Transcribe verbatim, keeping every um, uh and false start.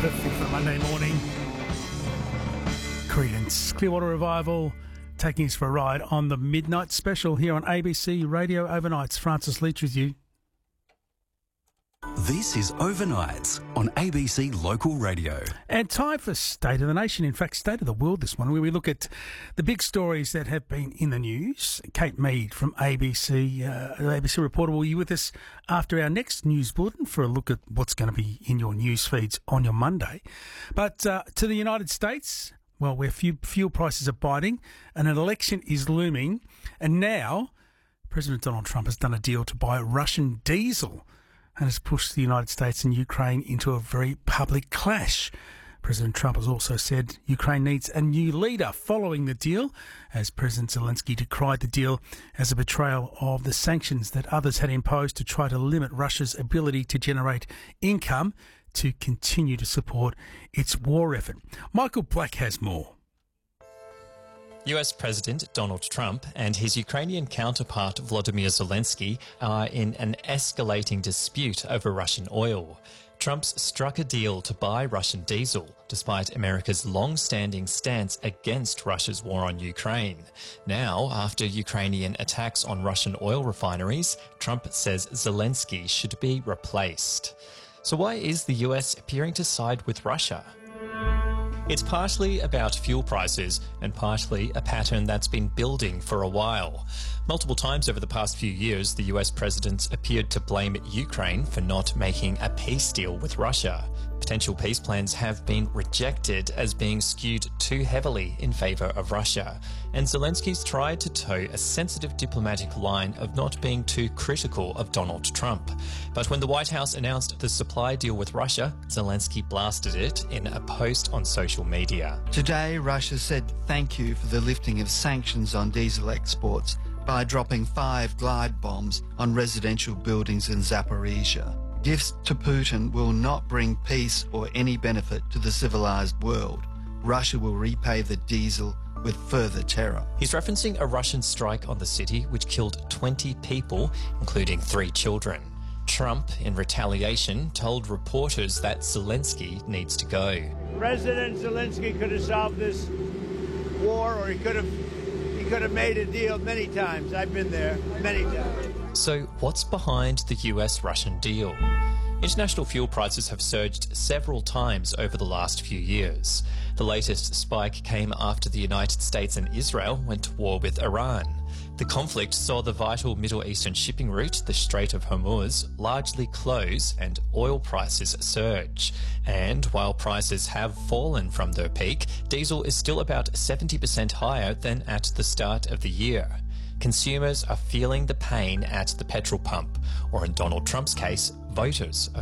Perfect for Monday morning. Creedence Clearwater Revival taking us for a ride on the Midnight Special here on A B C Radio Overnights. Francis Leach with you. This is Overnights on A B C Local Radio. And time for State of the Nation, in fact, State of the World this morning, where we look at the big stories that have been in the news. Kate Mead from A B C, uh, A B C Reporter, will be with us after our next news bulletin for a look at what's going to be in your news feeds on your Monday. But uh, to the United States, well, where fuel prices are biting and an election is looming, and now President Donald Trump has done a deal to buy Russian diesel and has pushed the United States and Ukraine into a very public clash. President Trump has also said Ukraine needs a new leader following the deal, as President Zelensky decried the deal as a betrayal of the sanctions that others had imposed to try to limit Russia's ability to generate income to continue to support its war effort. Michael Black has more. U S President Donald Trump and his Ukrainian counterpart Volodymyr Zelensky are in an escalating dispute over Russian oil. Trump's struck a deal to buy Russian diesel, despite America's long-standing stance against Russia's war on Ukraine. Now, after Ukrainian attacks on Russian oil refineries, Trump says Zelensky should be replaced. So why is the U S appearing to side with Russia? It's partly about fuel prices and partly a pattern that's been building for a while. Multiple times over the past few years, the U S president appeared to blame Ukraine for not making a peace deal with Russia. Potential peace plans have been rejected as being skewed too heavily in favour of Russia, and Zelensky's tried to toe a sensitive diplomatic line of not being too critical of Donald Trump. But when the White House announced the supply deal with Russia, Zelensky blasted it in a post on social media. Today, Russia said thank you for the lifting of sanctions on diesel exports by dropping five glide bombs on residential buildings in Zaporizhia. Gifts to Putin will not bring peace or any benefit to the civilized world. Russia will repay the diesel with further terror. He's referencing a Russian strike on the city which killed twenty people, including three children. Trump, in retaliation, told reporters that Zelensky needs to go. President Zelensky could have solved this war, or he could have he could have made a deal many times. I've been there many times. So what's behind the U S-Russian deal? International fuel prices have surged several times over the last few years. The latest spike came after the United States and Israel went to war with Iran. The conflict saw the vital Middle Eastern shipping route, the Strait of Hormuz, largely close and oil prices surge. And while prices have fallen from their peak, diesel is still about seventy percent higher than at the start of the year. Consumers are feeling the pain at the petrol pump, or in Donald Trump's case, voters are